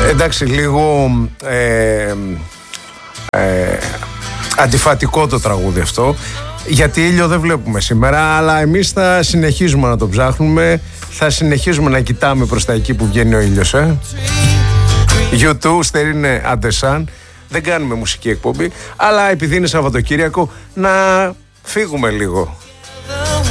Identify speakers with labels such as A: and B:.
A: Εντάξει, λίγο αντιφατικό το τραγούδι αυτό, γιατί ήλιο δεν βλέπουμε σήμερα, αλλά εμείς θα συνεχίζουμε να το ψάχνουμε, θα συνεχίζουμε να κοιτάμε προς τα εκεί που βγαίνει ο ήλιος. U2, στερίνε Αντεσάν. Δεν κάνουμε μουσική εκπομπή, αλλά επειδή είναι Σαββατοκύριακο, να φύγουμε λίγο